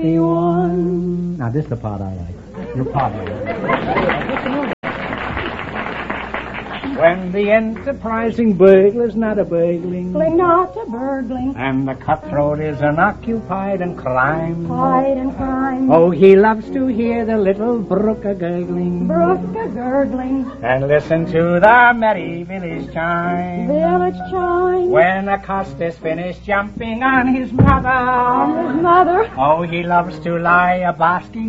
one. Now, this is the part I like. Your part I like. When the enterprising burglar's not a burgling, Not a burgling, and the cutthroat is unoccupied in crime, hide and crime, oh, he loves to hear the little brook a-gurgling, brook a-gurgling, and listen to the merry village chime. village chime, When Augustus finished jumping on his mother, his mother, oh, he loves to lie a basking